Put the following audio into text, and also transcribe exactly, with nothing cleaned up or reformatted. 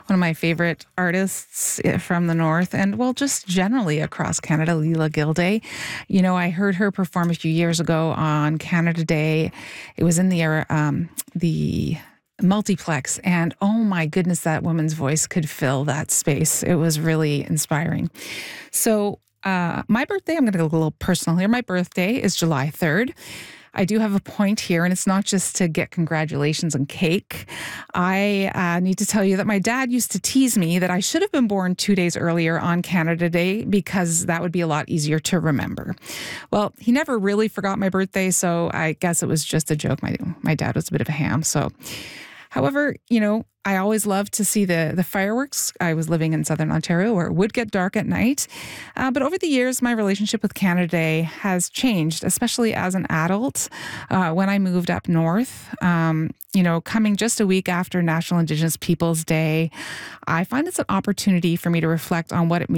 one of my favorite artists eh, from the North and, well, just generally across Canada, Leela Gilday. You know, I heard her perform a few years ago on Canada Day. It was in the era, um, the multiplex, and oh my goodness, that woman's voice could fill that space. It was really inspiring. So, uh, my birthday, I'm going to go a little personal here. My birthday is July third. I do have a point here, and it's not just to get congratulations and cake. I uh, need to tell you that my dad used to tease me that I should have been born two days earlier on Canada Day because that would be a lot easier to remember. Well, he never really forgot my birthday, so I guess it was just a joke. My my dad was a bit of a ham, so... However, you know, I always loved to see the the fireworks. I was living in Southern Ontario where it would get dark at night. Uh, but over the years, my relationship with Canada Day has changed, especially as an adult. Uh, when I moved up north, um, you know, coming just a week after National Indigenous Peoples Day, I find it's an opportunity for me to reflect on what it means